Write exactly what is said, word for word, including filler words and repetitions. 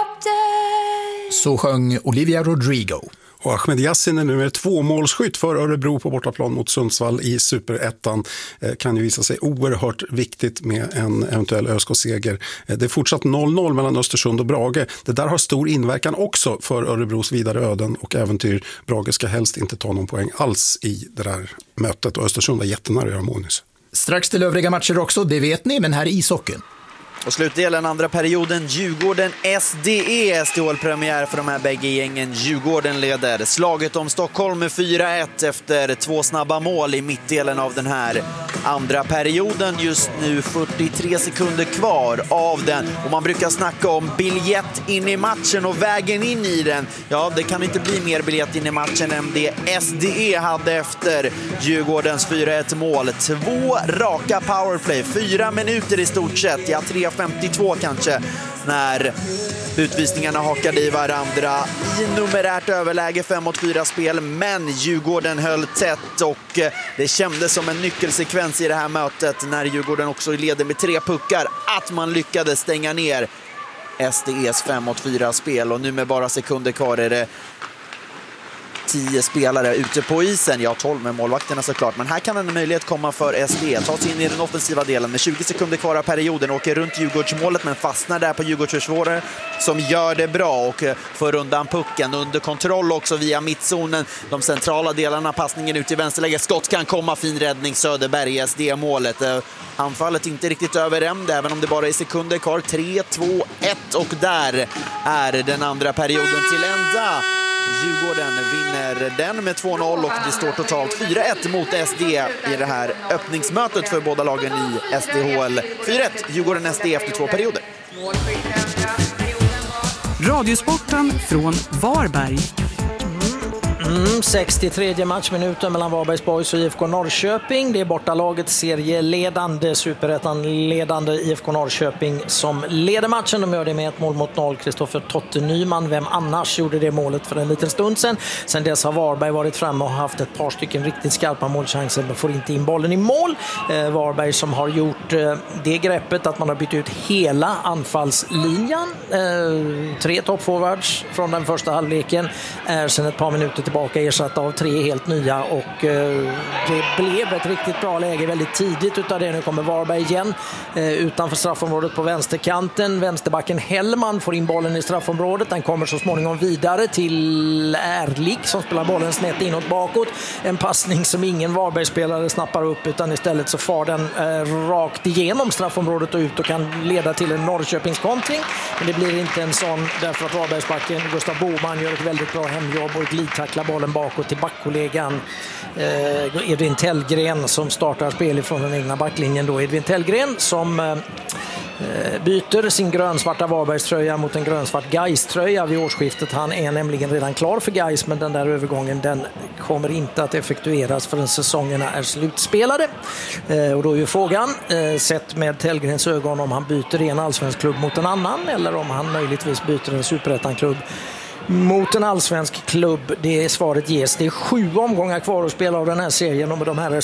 Så sjöng Olivia Rodrigo. Och Ahmed Yassin är nu med två målskytt för Örebro på bortaplan mot Sundsvall i Superettan. Eh, kan ju visa sig oerhört viktigt med en eventuell ÖSK-seger. Eh, det är fortsatt noll noll mellan Östersund och Brage. Det där har stor inverkan också för Örebros vidare öden och äventyr. Brage ska helst inte ta någon poäng alls i det där mötet och Östersund var jättenära att göra månus. Strax till övriga matcher också, det vet ni, men här är ishockeyn. Och slutdelen andra perioden, Djurgården S D E. S D H-premiär för de här bägge gängen. Djurgården leder slaget om Stockholm med fyra ett efter två snabba mål i mittdelen av den här andra perioden. Just nu fyrtiotre sekunder kvar av den. Och man brukar snacka om biljett in i matchen och vägen in i den. Ja, det kan inte bli mer biljett in i matchen än det S D E hade efter Djurgårdens fyra ett mål. Två raka powerplay, fyra minuter i stort sett. Ja, tre femtiotvå kanske när utvisningarna hakade i varandra i numerärt överläge fem mot fyra spel, men Djurgården höll tätt och det kändes som en nyckelsekvens i det här mötet när Djurgården också leder med tre puckar att man lyckades stänga ner S D E:s fem mot fyra spel och nu med bara sekunder kvar är det tio spelare ute på isen. Ja, tolv med målvakterna såklart. Men här kan en möjlighet komma för S D E. Ta sig in i den offensiva delen med tjugo sekunder kvar av perioden. Åker runt Djurgårdsmålet men fastnar där på Djurgårdsförsvarare som gör det bra och får undan pucken. Under kontroll också via mittzonen. De centrala delarna, passningen ut i vänsterläge. Skott kan komma, fin räddning. Söderberg, S D E-målet. Anfallet inte riktigt överända även om det bara är sekunder kvar. tre, två, ett och där är den andra perioden till ända. Djurgården vinner den med två noll och det står totalt fyra ett mot S D E i det här öppningsmötet för båda lagen i S D H L. fyra ett Djurgården S D E efter två perioder. Radiosporten från Varberg. Mm, sextiotredje matchminuten mellan Varbergs Boys och I F K Norrköping. Det är bortalaget serieledande, superettan-ledande I F K Norrköping som leder matchen. De gör det med ett mål mot noll. Kristoffer Totte Nyman, vem annars gjorde det målet för en liten stund sedan. Sen dess har Varberg varit framme och haft ett par stycken riktigt skarpa målchanser men får inte in bollen i mål. Eh, Varberg som har gjort eh, det greppet att man har bytt ut hela anfallslinjen. Eh, tre toppforwards från den första halvleken är sedan ett par minuter tillbaka ersatt av tre helt nya och eh, det blev ett riktigt bra läge väldigt tidigt utav det. Nu kommer Varberg igen eh, utanför straffområdet på vänsterkanten. Vänsterbacken Hellman får in bollen i straffområdet. Den kommer så småningom vidare till Ärlik som spelar bollen snett inåt bakåt. En passning som ingen Varbergsspelare snappar upp utan istället så far den eh, rakt igenom straffområdet och ut och kan leda till en Norrköpings kontring. Men det blir inte en sån därför att Varbergsbacken Gustav Boman gör ett väldigt bra hemjobb och glidtacklar bollen bakåt till backkollegan eh, Edvin Tellgren som startar spel ifrån den egna backlinjen då. Edvin Tellgren som eh, byter sin grönsvarta Varbergströja mot en grönsvart Gais-tröja vid årsskiftet. Han är nämligen redan klar för Gais men den där övergången den kommer inte att effektueras förrän säsongerna är slutspelade. Eh, och då är ju frågan, eh, sett med Tellgrens ögon, om han byter en allsvensk klubb mot en annan eller om han möjligtvis byter en superettan-klubb mot en allsvensk klubb. Det svaret ges. Det är sju omgångar kvar att spela av den här serien och med de här